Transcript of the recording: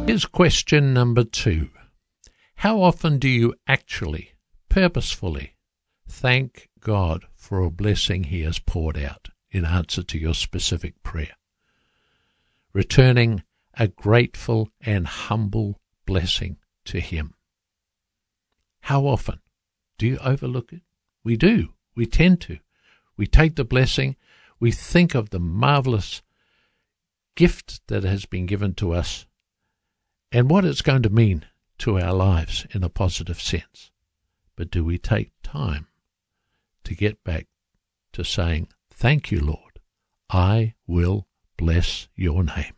Here's question number 2. How often do you actually, purposefully, thank God for a blessing He has poured out in answer to your specific prayer? Returning a grateful and humble blessing to Him. How often? Do you overlook it? We do. We tend to. We take the blessing, we think of the marvelous gift that has been given to us and what it's going to mean to our lives in a positive sense. But do we take time to get back to saying, thank you, Lord, I will bless your name.